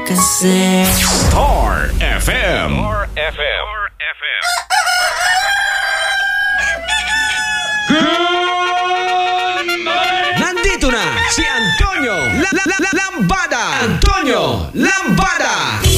kasi. Star FM. Star FM. Nandito na si Antonio Lambada. Antonio Lambada.